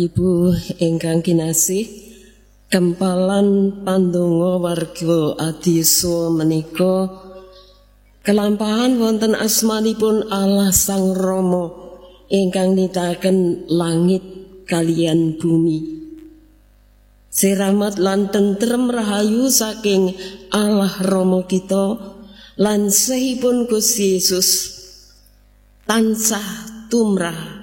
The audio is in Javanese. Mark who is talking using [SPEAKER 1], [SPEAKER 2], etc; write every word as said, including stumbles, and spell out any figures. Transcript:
[SPEAKER 1] Ibu ingkang kinasih, kempalan pandonga warga Adisa menika kelampahan wonten asmanipun Allah Sang Rama ingkang nitaken langit kaliyan bumi. Siramat lan tentrem rahayu saking Allah Rama kita lan sehipun Gusti Yesus tansah tumrah